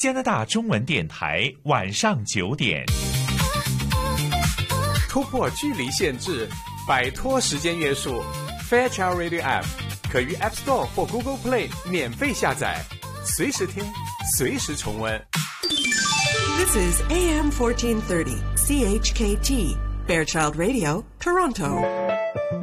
加拿大中文电台晚上9点。 突破距离限制，摆脱时间约束 ，Fairchild Radio App 可于 App Store 或 Google Play 免费下载，随时听，随时重温。 This is AM 1430 CHKT Fairchild Radio, Toronto.